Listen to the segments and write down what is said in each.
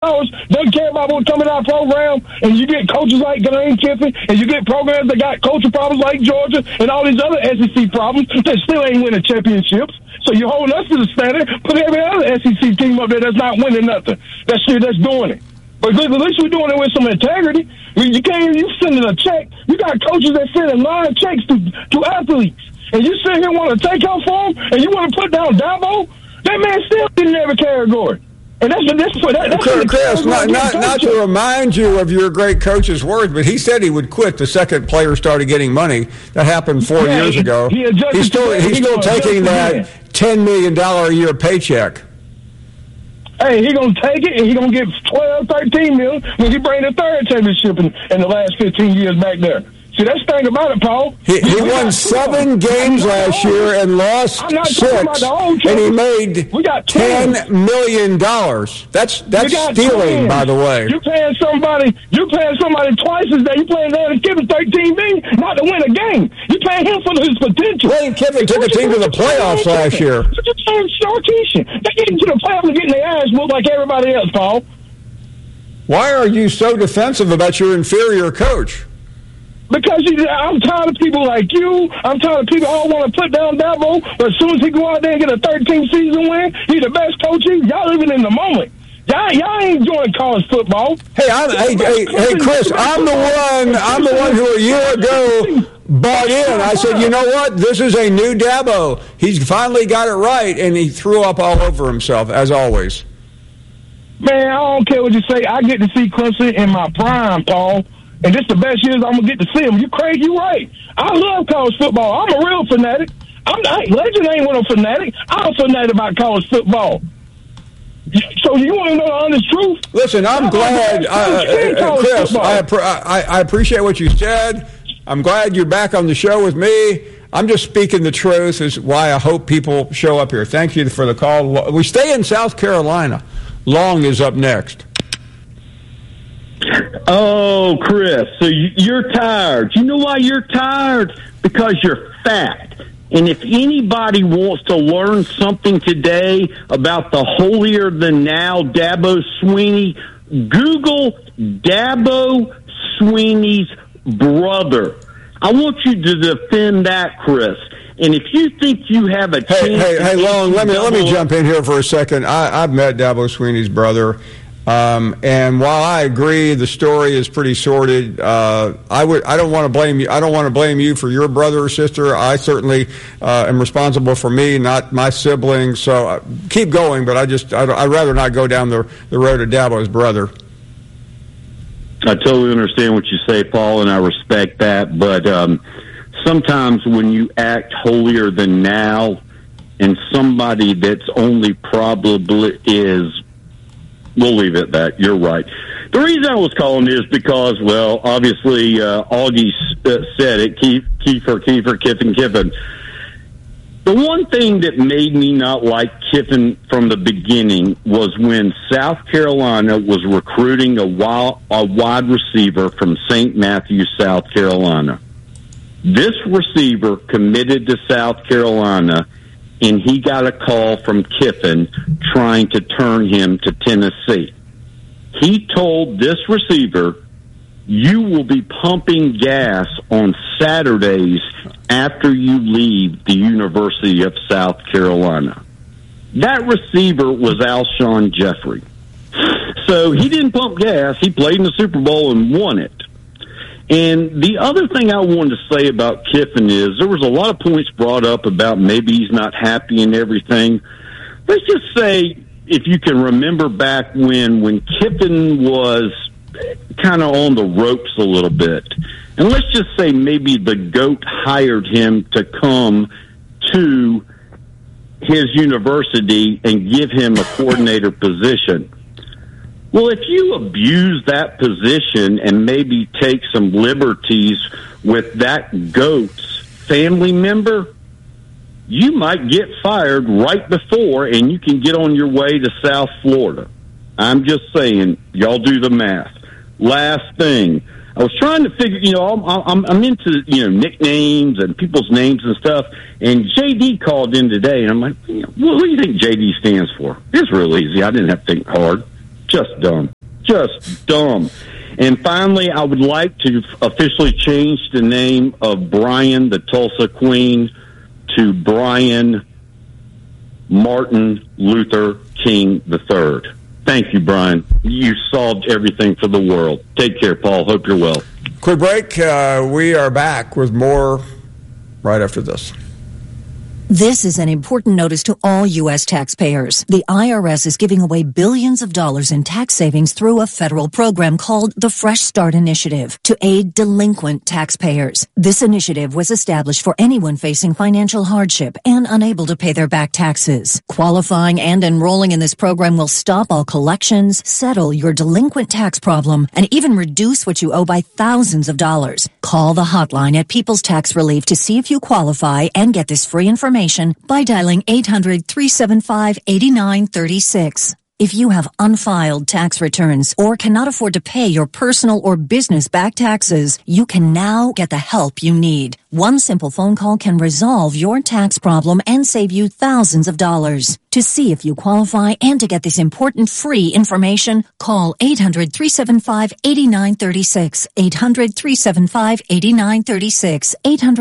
doesn't care about what's coming out of program, and you get coaches like Lane Kiffin, and you get programs that got coaching problems like Georgia and all these other SEC problems that still ain't winning championships. So you're holding us to the standard, put every other SEC team up there that's not winning nothing. That's doing it. But at least we're doing it with some integrity. You can't, you sending a check. You got coaches that sending live checks to athletes. And you sit here and want to take out for them, and you want to put down Dabo. That man still in every category. And that's Chris, not to remind you of your great coach's words, but he said he would quit the second player started getting money. That happened 4 years ago. He's still taking that $10 million a year paycheck. Hey, he's going to take it, and he's going to get $12, $13 million when he bring the third championship in the last 15 years back there. See, that's the thing about it, Paul. He won 7 games last year and lost 6, and he made $10 million. That's stealing, by the way. You're paying somebody twice as that. You're paying Lane Kiffin $13 million not to win a game. You're paying him for his potential. Lane Kiffin took a team to the playoffs last year. You're paying Sarkisian. They're getting to the playoffs and getting their ass whooped like everybody else, Paul. Why are you so defensive about your inferior coach? Because I'm tired of people like you. I'm tired of people all want to put down Dabo, but as soon as he go out there and get a 13th season win, he's the best coach. Y'all living in the moment. Y'all ain't enjoying college football. Hey, Chris, I'm the one who a year ago bought in. I said, you know what? This is a new Dabo. He's finally got it right, and he threw up all over himself, as always. Man, I don't care what you say. I get to see Clemson in my prime, Paul. And this the best years I'm going to get to see him. You crazy? You right. I love college football. I'm a real fanatic. Legend ain't one of a fanatic. I'm a fanatic about college football. So you want to know the honest truth? Listen, I'm glad, Chris, I appreciate what you said. I'm glad you're back on the show with me. I'm just speaking the truth is why I hope people show up here. Thank you for the call. We stay in South Carolina. Long is up next. Oh, Chris, so you're tired. You know why you're tired? Because you're fat. And if anybody wants to learn something today about the holier-than-now Dabo Swinney, Google Dabo Swinney's brother. I want you to defend that, Chris. And if you think you have a chance... Hey, Long, let me jump in here for a second. I've met Dabo Swinney's brother. And while I agree the story is pretty sordid, I don't want to blame you. I don't want to blame you for your brother or sister. I certainly am responsible for me, not my siblings. So keep going, but I'd rather not go down the road of Dabo's brother. I totally understand what you say, Paul, and I respect that. But sometimes when you act holier than now, and somebody that's only probably is. We'll leave it at that. You're right. The reason I was calling is because, well, obviously, Augie said it, Kiefer, Kiffin. The one thing that made me not like Kiffin from the beginning was when South Carolina was recruiting a wide receiver from St. Matthews, South Carolina. This receiver committed to South Carolina, and he got a call from Kiffin trying to turn him to Tennessee. He told this receiver, you will be pumping gas on Saturdays after you leave the University of South Carolina. That receiver was Alshon Jeffrey. So he didn't pump gas. He played in the Super Bowl and won it. And the other thing I wanted to say about Kiffin is there was a lot of points brought up about maybe he's not happy and everything. Let's just say, if you can remember back when Kiffin was kind of on the ropes a little bit, and let's just say maybe the GOAT hired him to come to his university and give him a coordinator position. Well, if you abuse that position and maybe take some liberties with that GOAT's family member, you might get fired right before, and you can get on your way to South Florida. I'm just saying, y'all do the math. Last thing, I was trying to figure, I'm into, nicknames and people's names and stuff, and JD called in today, and I'm like, what do you think JD stands for? It's real easy. I didn't have to think hard. Just dumb. Just dumb. And finally, I would like to officially change the name of Brian the Tulsa Queen to Brian Martin Luther King III. Thank you, Brian. You solved everything for the world. Take care, Paul. Hope you're well. Quick break. We are back with more right after this. This is an important notice to all U.S. taxpayers. The IRS is giving away billions of dollars in tax savings through a federal program called the Fresh Start Initiative to aid delinquent taxpayers. This initiative was established for anyone facing financial hardship and unable to pay their back taxes. Qualifying and enrolling in this program will stop all collections, settle your delinquent tax problem, and even reduce what you owe by thousands of dollars. Call the hotline at People's Tax Relief to see if you qualify and get this free information by dialing 800-375-8936. If you have unfiled tax returns or cannot afford to pay your personal or business back taxes, you can now get the help you need. One simple phone call can resolve your tax problem and save you thousands of dollars. To see if you qualify and to get this important free information, call 800-375-8936. 800-375-8936.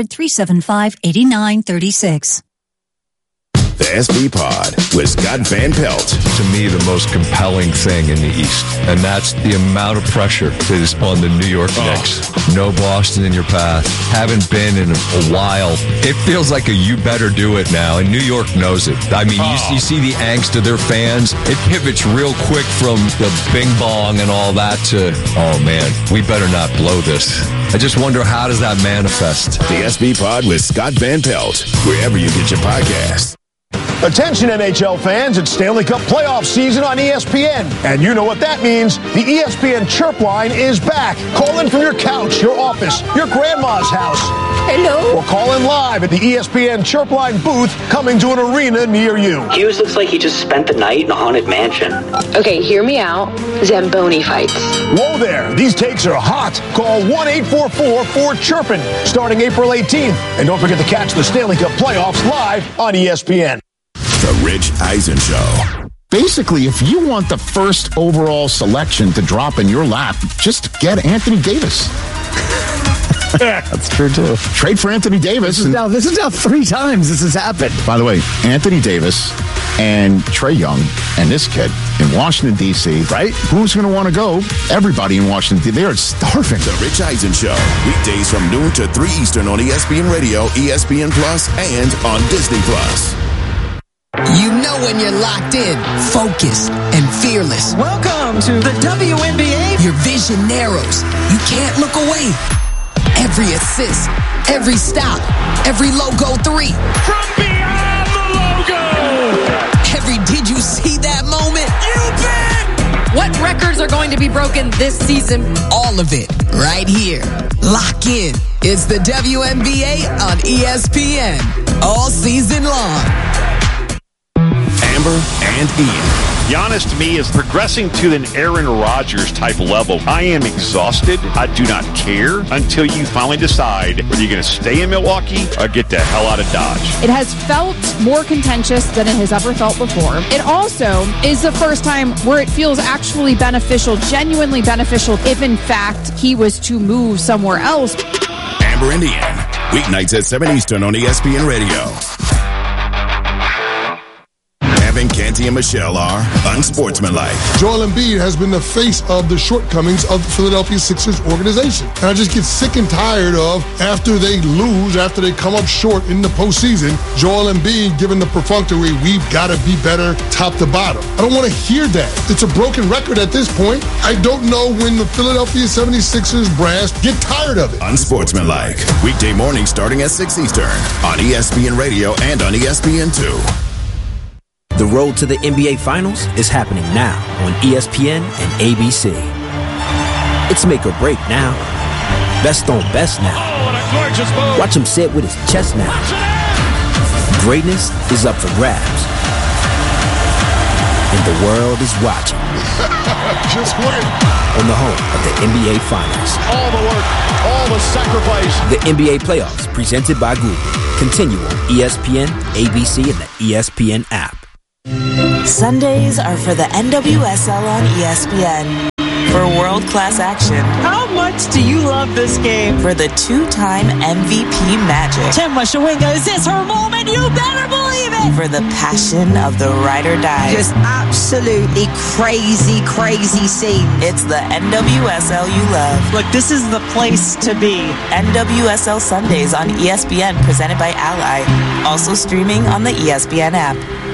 800-375-8936. The SB Pod with Scott Van Pelt. To me, the most compelling thing in the East, and that's the amount of pressure that is on the New York Knicks. No Boston in your path. Haven't been in a while. It feels like a you better do it now, and New York knows it. I mean, you see the angst of their fans. It pivots real quick from the bing bong and all that to, oh man, we better not blow this. I just wonder, how does that manifest? The SB Pod with Scott Van Pelt, wherever you get your podcasts. Attention NHL fans, it's Stanley Cup playoff season on ESPN. And you know what that means. The ESPN Chirp line is back. Call in from your couch, your office, your grandma's house. Hello. Or call in live at the ESPN Chirp line booth coming to an arena near you. Hughes looks like he just spent the night in a haunted mansion. Okay, hear me out. Zamboni fights. Whoa there. These takes are hot. Call 1-844-4-CHIRPIN starting April 18th. And don't forget to catch the Stanley Cup playoffs live on ESPN. The Rich Eisen Show. Basically, if you want the first overall selection to drop in your lap, just get Anthony Davis. That's true, too. Trade for Anthony Davis. This is now 3 times this has happened. By the way, Anthony Davis and Trae Young and this kid in Washington, D.C., right? Who's going to want to go? Everybody in Washington, D.C. They are starving. The Rich Eisen Show. Weekdays from noon to 3 Eastern on ESPN Radio, ESPN Plus, and on Disney Plus. You know when you're locked in, focused, and fearless. Welcome to the WNBA. Your vision narrows. You can't look away. Every assist, every stop, every logo 3. From beyond the logo. Every did you see that moment? You bet. What records are going to be broken this season? All of it right here. Lock in. It's the WNBA on ESPN. All season long. Amber and Ian. Giannis, to me, is progressing to an Aaron Rodgers type level. I am exhausted. I do not care until you finally decide whether you're going to stay in Milwaukee or get the hell out of Dodge. It has felt more contentious than it has ever felt before. It also is the first time where it feels actually beneficial, genuinely beneficial, if in fact he was to move somewhere else. Amber and Ian, weeknights at 7 Eastern on ESPN Radio. Evan, Canty, and Michelle are unsportsmanlike. Joel Embiid has been the face of the shortcomings of the Philadelphia Sixers organization. And I just get sick and tired of, after they lose, after they come up short in the postseason, Joel Embiid giving the perfunctory, we've got to be better top to bottom. I don't want to hear that. It's a broken record at this point. I don't know when the Philadelphia 76ers brass get tired of it. Unsportsmanlike. Weekday morning starting at 6 Eastern on ESPN Radio and on ESPN2. The road to the NBA Finals is happening now on ESPN and ABC. It's make or break now. Best on best now. Watch him say it with his chest now. Greatness is up for grabs. And the world is watching. Just win. On the home of the NBA Finals. All the work, all the sacrifice. The NBA Playoffs, presented by Google. Continue on ESPN, ABC, and the ESPN app. Sundays are for the NWSL on ESPN. For world-class action. How much do you love this game? For the two-time MVP Magic. Tim Washawinga, is this her moment? You better believe it! For the passion of the ride or die. Just absolutely crazy, crazy scene. It's the NWSL you love. Look, this is the place to be. NWSL Sundays on ESPN, presented by Ally. Also streaming on the ESPN app.